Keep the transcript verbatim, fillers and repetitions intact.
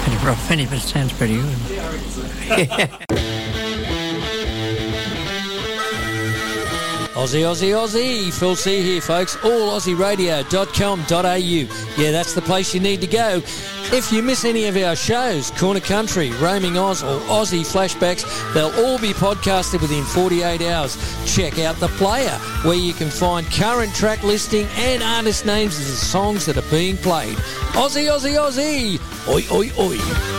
Pretty rough, any, but it sounds pretty good. Aussie, Aussie, Aussie. Phil C here, folks. all aussie radio dot com dot a u. Yeah, that's the place you need to go. If you miss any of our shows, Corner Country, Roaming Oz, or Aussie Flashbacks, they'll all be podcasted within forty-eight hours. Check out The Player, where you can find current track listing and artist names of the songs that are being played. Aussie, Aussie, Aussie. Oi, oi, oi.